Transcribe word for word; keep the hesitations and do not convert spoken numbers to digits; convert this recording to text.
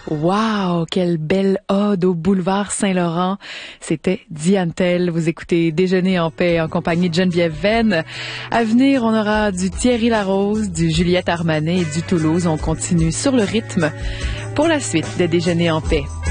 Wow, quelle belle ode au boulevard Saint-Laurent. C'était Diane Tell. Vous écoutez Déjeuner en paix en compagnie de Geneviève Venn. À venir, on aura du Thierry Larose, du Juliette Armanet et du Toulouse. On continue sur le rythme pour la suite de Déjeuner en paix.